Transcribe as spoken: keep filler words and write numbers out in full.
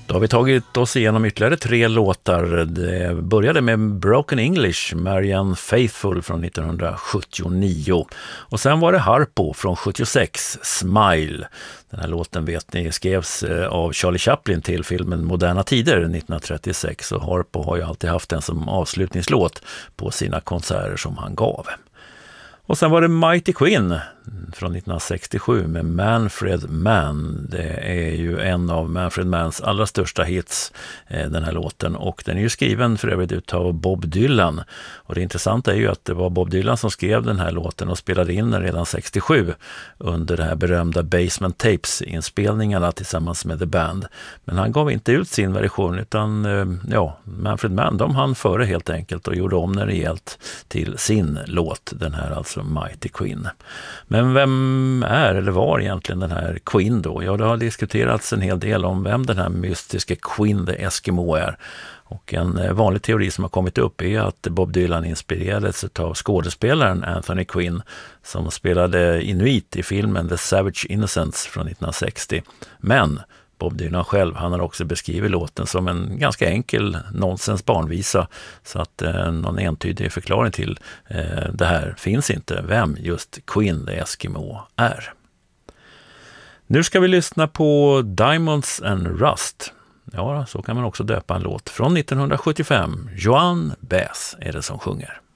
Då har vi tagit oss igenom ytterligare tre låtar. Det började med Broken English, Marianne Faithfull från nittonhundrasjuttionio. Och sen var det Harpo från sjuttiosex, Smile. Den här låten vet ni skrevs av Charlie Chaplin till filmen Moderna tider nittonhundratrettiosex. Och Harpo har ju alltid haft den som avslutningslåt på sina konserter som han gav. Och sen var det Mighty Quinn från nittonhundrasextiosju med Manfred Mann. Det är ju en av Manfred Manns allra största hits, den här låten. Och den är ju skriven för övrigt utav Bob Dylan. Och det intressanta är ju att det var Bob Dylan som skrev den här låten och spelade in den redan sextiosju under det här berömda Basement Tapes-inspelningarna tillsammans med The Band. Men han gav inte ut sin version utan ja, Manfred Mann, de hann före helt enkelt och gjorde om den rejält till sin låt, den här alltså Mighty Quinn. Men vem är eller var egentligen den här Quinn då? Ja, det har diskuterats en hel del om vem den här mystiska Quinn the Eskimo är. Och en vanlig teori som har kommit upp är att Bob Dylan inspirerades av skådespelaren Anthony Quinn som spelade Inuit i filmen The Savage Innocents från nittonhundrasextio. Men Bob Dylan själv, han har också beskrivit låten som en ganska enkel nonsens barnvisa, så att eh, någon entydig förklaring till eh, det här finns inte, vem just Quinn the Eskimo är. Nu ska vi lyssna på Diamonds and Rust. Ja, så kan man också döpa en låt från nittonhundrasjuttiofem. Joan Baez är det som sjunger.